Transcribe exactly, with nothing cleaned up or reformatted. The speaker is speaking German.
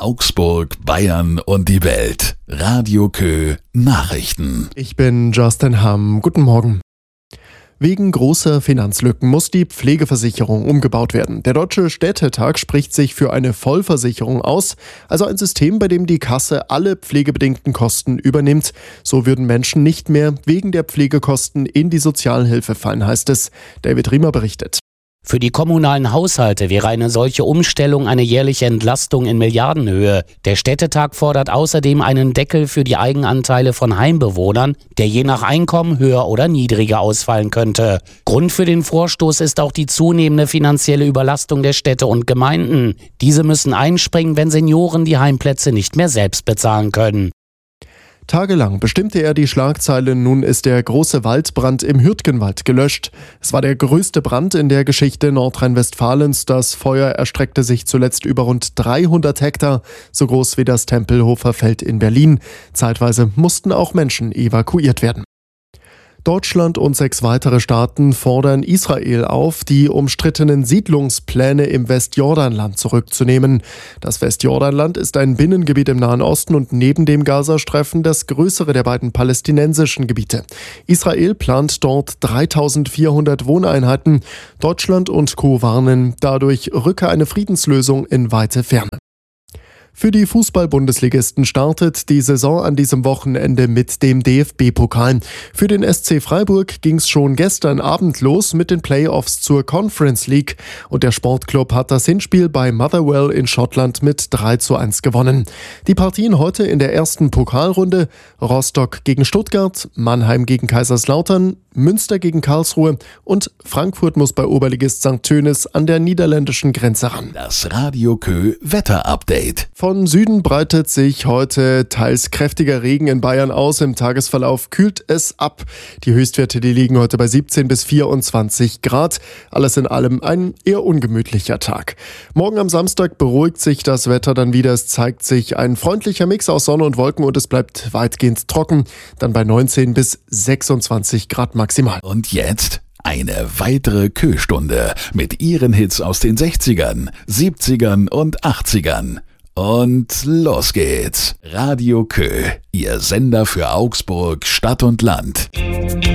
Augsburg, Bayern und die Welt. Radio Kö Nachrichten. Ich bin Justin Hamm. Guten Morgen. Wegen großer Finanzlücken muss die Pflegeversicherung umgebaut werden. Der Deutsche Städtetag spricht sich für eine Vollversicherung aus, also ein System, bei dem die Kasse alle pflegebedingten Kosten übernimmt. So würden Menschen nicht mehr wegen der Pflegekosten in die Sozialhilfe fallen, heißt es. David Riemer berichtet. Für die kommunalen Haushalte wäre eine solche Umstellung eine jährliche Entlastung in Milliardenhöhe. Der Städtetag fordert außerdem einen Deckel für die Eigenanteile von Heimbewohnern, der je nach Einkommen höher oder niedriger ausfallen könnte. Grund für den Vorstoß ist auch die zunehmende finanzielle Überlastung der Städte und Gemeinden. Diese müssen einspringen, wenn Senioren die Heimplätze nicht mehr selbst bezahlen können. Tagelang bestimmte er die Schlagzeile, nun ist der große Waldbrand im Hürtgenwald gelöscht. Es war der größte Brand in der Geschichte Nordrhein-Westfalens. Das Feuer erstreckte sich zuletzt über rund dreihundert Hektar, so groß wie das Tempelhofer Feld in Berlin. Zeitweise mussten auch Menschen evakuiert werden. Deutschland und sechs weitere Staaten fordern Israel auf, die umstrittenen Siedlungspläne im Westjordanland zurückzunehmen. Das Westjordanland ist ein Binnengebiet im Nahen Osten und neben dem Gazastreifen das größere der beiden palästinensischen Gebiete. Israel plant dort dreitausendvierhundert Wohneinheiten. Deutschland und Co. warnen, dadurch rücke eine Friedenslösung in weite Ferne. Für die Fußball-Bundesligisten startet die Saison an diesem Wochenende mit dem D F B-Pokal. Für den S C Freiburg ging es schon gestern Abend los mit den Playoffs zur Conference League und der Sportclub hat das Hinspiel bei Motherwell in Schottland mit drei zu eins gewonnen. Die Partien heute in der ersten Pokalrunde: Rostock gegen Stuttgart, Mannheim gegen Kaiserslautern, Münster gegen Karlsruhe und Frankfurt muss bei Oberligist Sankt Tönis an der niederländischen Grenze ran. Das Radio Kö Wetter-Update. Von Süden breitet sich heute teils kräftiger Regen in Bayern aus. Im Tagesverlauf kühlt es ab. Die Höchstwerte, die liegen heute bei siebzehn bis vierundzwanzig Grad. Alles in allem ein eher ungemütlicher Tag. Morgen am Samstag beruhigt sich das Wetter dann wieder. Es zeigt sich ein freundlicher Mix aus Sonne und Wolken und es bleibt weitgehend trocken. Dann bei neunzehn bis sechsundzwanzig Grad maximal. Und jetzt eine weitere Kö-Stunde mit ihren Hits aus den sechzigern, siebzigern und achtzigern. Und los geht's. Radio Kö, Ihr Sender für Augsburg, Stadt und Land.